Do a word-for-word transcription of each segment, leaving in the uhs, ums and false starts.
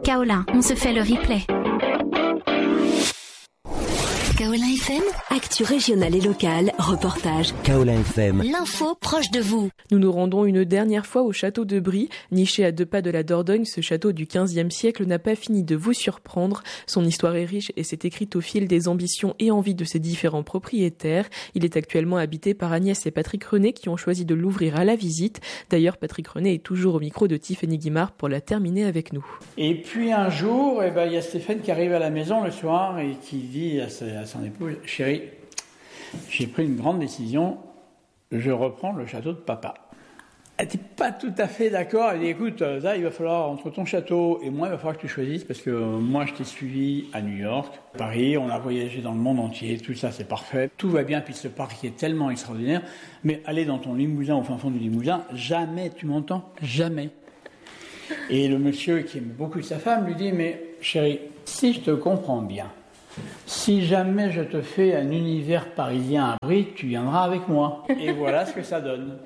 Kaolin, on se fait le replay. Kaolin F M, actu régionale et locale, reportage. Kaolin F M, l'info proche de vous. Nous nous rendons une dernière fois au château de Brie. Niché à deux pas de la Dordogne, ce château du quinzième siècle n'a pas fini de vous surprendre. Son histoire est riche et s'est écrite au fil des ambitions et envies de ses différents propriétaires. Il est actuellement habité par Agnès et Patrick René qui ont choisi de l'ouvrir à la visite. D'ailleurs, Patrick René est toujours au micro de Tiffany Guimard pour la terminer avec nous. Et puis un jour, eh ben, il y a Stéphane qui arrive à la maison le soir et qui dit à, sa, à son épouse, « Chérie, j'ai pris une grande décision, je reprends le château de papa. » Elle n'était pas tout à fait d'accord. Elle dit, écoute, là, il va falloir, entre ton château et moi, il va falloir que tu choisisses, parce que euh, moi, je t'ai suivi à New York, à Paris, on a voyagé dans le monde entier, tout ça, c'est parfait. Tout va bien, puis ce parc est tellement extraordinaire. Mais aller dans ton Limousin, au fin fond du Limousin, jamais, tu m'entends? Jamais. Et le monsieur, qui aime beaucoup sa femme, lui dit, mais chérie, si je te comprends bien, si jamais je te fais un univers parisien à Brie, tu viendras avec moi. Et voilà ce que ça donne.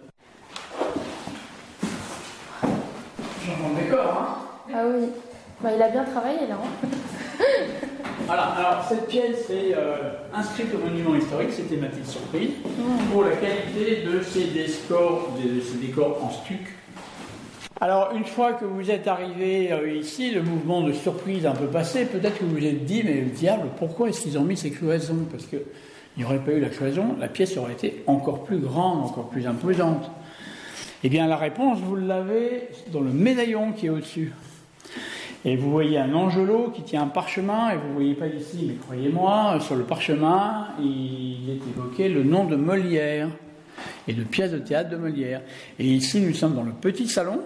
J'en décor, hein. Ah oui, bah, il a bien travaillé là. Hein. Voilà, alors cette pièce est euh, inscrite au monument historique, c'était ma petite surprise, mmh. pour la qualité de ces décors, de ces décors en stuc. Alors une fois que vous êtes arrivé euh, ici, le mouvement de surprise un peu passé, peut-être que vous vous êtes dit, mais le diable, pourquoi est-ce qu'ils ont mis ces cloisons? Parce qu'il n'y aurait pas eu la cloison, la pièce aurait été encore plus grande, encore plus imposante. Eh bien, la réponse, vous l'avez dans le médaillon qui est au-dessus. Et vous voyez un angelot qui tient un parchemin, et vous ne voyez pas ici, mais croyez-moi, sur le parchemin, il est évoqué le nom de Molière, et de pièces de théâtre de Molière. Et ici, nous sommes dans le petit salon,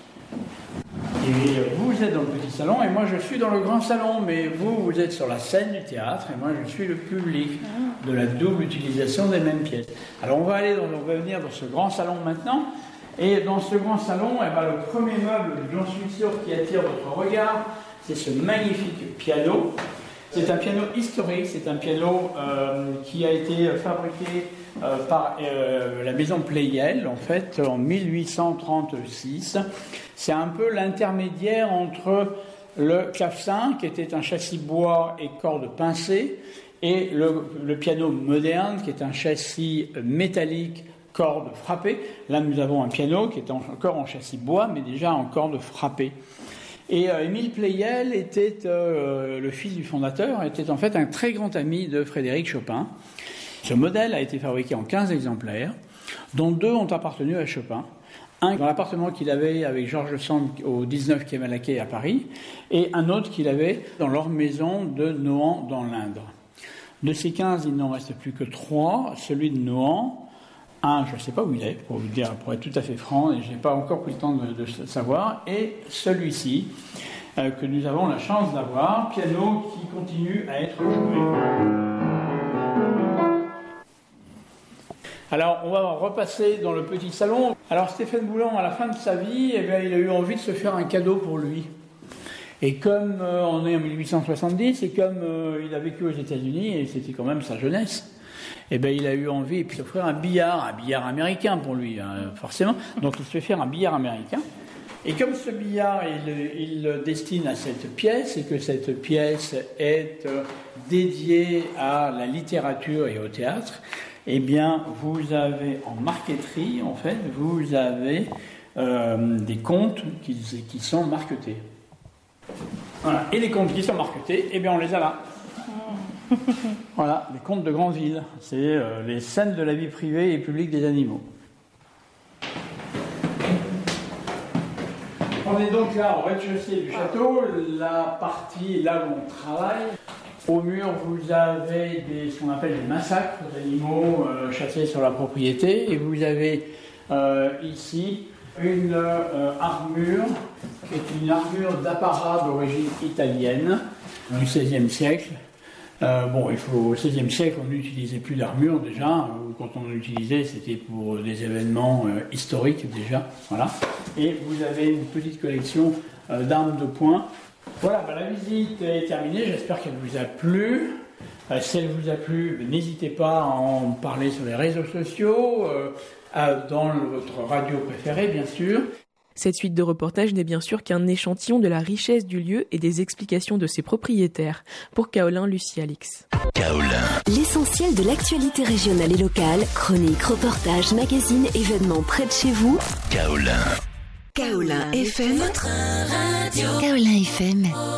et vous êtes dans le petit salon, et moi je suis dans le grand salon, mais vous, vous êtes sur la scène du théâtre, et moi je suis le public de la double utilisation des mêmes pièces. Alors on va aller, dans, on va venir dans ce grand salon maintenant. Et dans ce grand salon, eh ben, le premier meuble, j'en suis sûr, qui attire votre regard, c'est ce magnifique piano. C'est un piano historique, c'est un piano euh, qui a été fabriqué euh, par euh, la maison Pleyel, en fait, en mille huit cent trente-six. C'est un peu l'intermédiaire entre le clavecin, qui était un châssis bois et cordes pincées, et le, le piano moderne, qui est un châssis métallique, cordes frappées. Là, nous avons un piano qui est encore en châssis bois, mais déjà en cordes frappées. Et euh, Émile Pleyel était euh, le fils du fondateur, était en fait un très grand ami de Frédéric Chopin. Ce modèle a été fabriqué en quinze exemplaires, dont deux ont appartenu à Chopin. Un dans l'appartement qu'il avait avec Georges Sand au dix-neuf quai Malaquais à Paris, et un autre qu'il avait dans leur maison de Nohant dans l'Indre. De ces quinze, il n'en reste plus que trois. Celui de Nohant, un, je ne sais pas où il est, pour vous dire, pour être tout à fait franc, et je n'ai pas encore pris le temps de, de savoir, et celui-ci, euh, que nous avons la chance d'avoir, piano qui continue à être joué. Alors, on va repasser dans le petit salon. Alors, Stéphane Boulan, à la fin de sa vie, eh bien, il a eu envie de se faire un cadeau pour lui. Et comme euh, on est en mille huit cent soixante-dix, et comme euh, il a vécu aux États-Unis, et c'était quand même sa jeunesse, eh ben, il a eu envie de s'offrir un billard, un billard américain pour lui, hein, forcément. Donc il se fait faire un billard américain. Et comme ce billard, il, il le destine à cette pièce, et que cette pièce est euh, dédiée à la littérature et au théâtre, eh bien, vous avez en marqueterie, en fait, vous avez euh, des contes qui, qui sont marquetés. Voilà. Et les contes qui sont marquetés, eh bien, on les a là. Voilà, les contes de Granville, c'est euh, les scènes de la vie privée et publique des animaux. On est donc là au rez-de-chaussée du château, la partie là où on travaille. Au mur, vous avez des, ce qu'on appelle des massacres d'animaux euh, chassés sur la propriété, et vous avez euh, ici une euh, armure qui est une armure d'apparat d'origine italienne du seizième siècle. Euh, bon, il faut, au seizième siècle, on n'utilisait plus d'armure déjà. Quand on l'utilisait, c'était pour des événements euh, historiques déjà. Voilà. Et vous avez une petite collection euh, d'armes de poing. Voilà, bah, la visite est terminée. J'espère qu'elle vous a plu. Euh, si elle vous a plu, n'hésitez pas à en parler sur les réseaux sociaux, euh, à, dans votre radio préférée, bien sûr. Cette suite de reportages n'est bien sûr qu'un échantillon de la richesse du lieu et des explications de ses propriétaires. Pour Kaolin, Lucie Alix. Kaolin. L'essentiel de l'actualité régionale et locale, chroniques, reportages, magazines, événements près de chez vous. Kaolin. Kaolin F M. Votre radio. Kaolin F M.